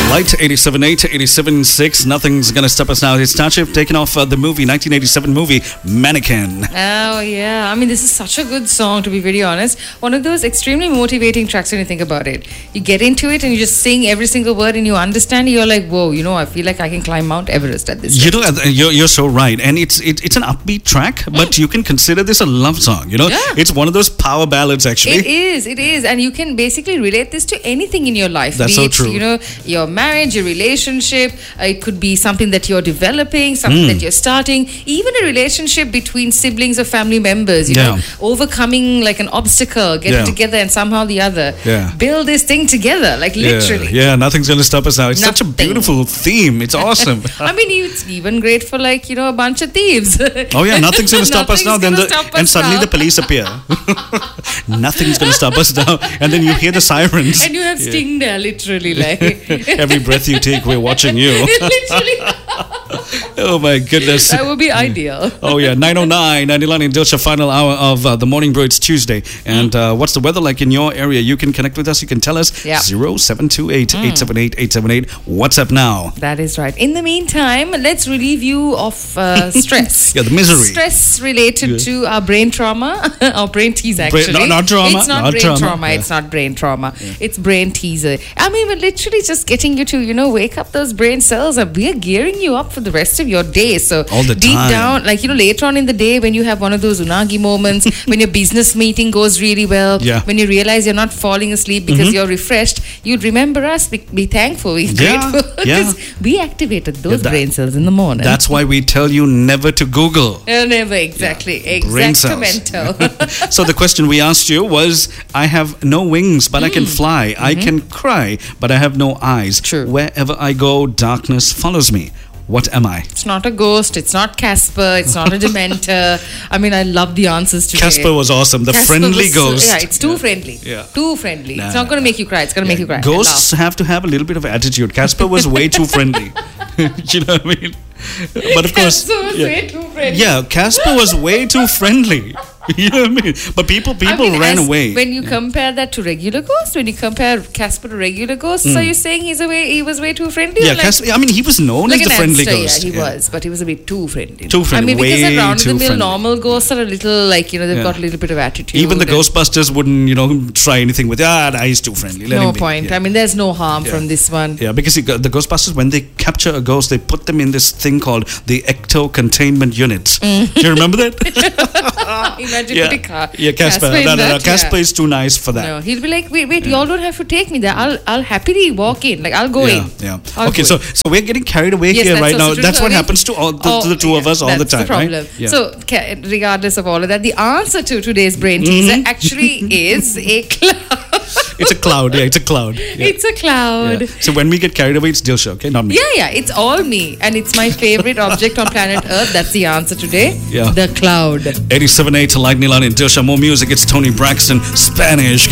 Light 87.8, 87.6. Nothing's gonna stop us now. It's Tachif taking off the movie, 1987 movie, Mannequin. Oh, yeah. I mean, this is such a good song, to be very honest. One of those extremely motivating tracks when you think about it. You get into it and you just sing every single word and you understand. You're like, whoa, I feel like I can climb Mount Everest at this rate. You're so right. And it's an upbeat track, but you can consider this a love song, Yeah. It's one of those power ballads, actually. It is. And you can basically relate this to anything in your life. That's so true. Your marriage, your relationship. It could be something that you're developing, something that you're starting. Even a relationship between siblings or family members. Overcoming like an obstacle, getting together and somehow the other. Yeah. Build this thing together, like literally. Yeah, nothing's going to stop us now. It's such a beautiful theme. It's awesome. I mean, it's even great for a bunch of thieves. Oh yeah, nothing's going to stop us now. And suddenly the police appear. Nothing's going to stop us now. And then you hear the sirens. And you have Sting there, literally. Every breath you take, we're watching you. Literally. Oh my goodness. That would be ideal. Oh yeah, 9:09, Nilani and Dilsha, final hour of the Morning Brew. It's Tuesday. And what's the weather like in your area? You can connect with us. You can tell us. 0728 878 878. WhatsApp now. That is right. In the meantime, let's relieve you of stress. The misery. Stress related to our brain trauma. Our brain tease, actually. Not trauma. It's not brain trauma. It's not brain trauma. It's brain teaser. I mean, we're literally just getting you to, wake up those brain cells. And we are gearing you up for the rest of your day. So all the deep time. down, later on in the day when you have one of those unagi moments, when your business meeting goes really well, when you realize you're not falling asleep because you're refreshed, you'd remember us, be thankful, be grateful, because we activated those brain cells in the morning. That's why we tell you never to Google. Never, exactly. Brain cells. So the question we asked you was, I have no wings, but I can fly. I can cry, but I have no eyes. True. Wherever I go, darkness follows me. What am I? It's not a ghost. It's not Casper. It's not a Dementor. I mean, I love the answers today. Casper was awesome. The friendly ghost. Yeah, it's too friendly. Yeah. Too friendly. It's not going to make you cry. It's going to make you cry. Ghosts have to have a little bit of attitude. Casper was way too friendly. You know what I mean? But of course, Casper was way too friendly. Yeah, Casper was way too friendly. You know what I mean? But people ran away. When you compare that to regular ghosts, when you compare Casper to regular ghosts, are you saying he was way too friendly? Yeah, Casper, he was known as the friendly ghost. Yeah, he was, but he was a bit too friendly. Too friendly. I mean, because way around the mill, friendly. normal ghosts are a little they've got a little bit of attitude. Even the Ghostbusters wouldn't try anything with he's too friendly. Let him be. Point. Yeah. I mean, there's no harm from this one. Yeah, because the Ghostbusters, when they capture a ghost, they put them in this thing called the ecto containment units. Do you remember that? Imagine putting Casper. No. Casper is too nice for that. No, he'll be like, wait, y'all don't have to take me there. I'll happily walk in. I'll go in. Yeah. Okay, so we're getting carried away here right now. That's what happens to the two of us all the time, that's the problem. Right? Yeah. So, regardless of all of that, the answer to today's brain teaser actually is a cloud. It's a cloud. Yeah, it's a cloud. Yeah. It's a cloud. Yeah. So when we get carried away, it's Dilsha, okay? Not me. Yeah. It's all me. And it's my favorite object on planet Earth. That's the answer today. Yeah. The cloud. 87.8 to Light Nilani and Dilsha. More music. It's Tony Braxton, Spanish.